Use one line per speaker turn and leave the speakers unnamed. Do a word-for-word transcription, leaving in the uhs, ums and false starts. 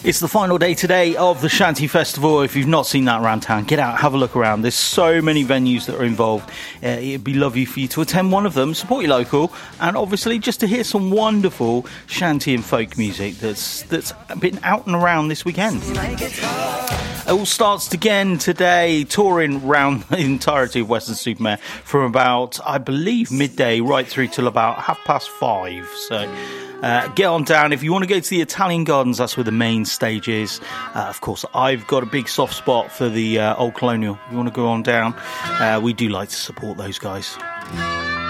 It's the final day today of the Shanty Festival. If you've not seen that around town, get out, have a look around. There's so many venues that are involved. Uh, it'd be lovely for you to attend one of them, support your local, and obviously just to hear some wonderful shanty and folk music that's that's been out and around this weekend. It all starts again today, touring around the entirety of Weston-super-Mare from about, I believe, midday right through till about half past five. So uh, get on down. If you want to go to the Italian Gardens, that's where the main stage is. Uh, of course, I've got a big soft spot for the uh, Old Colonial. If you want to go on down, uh, we do like to support those guys.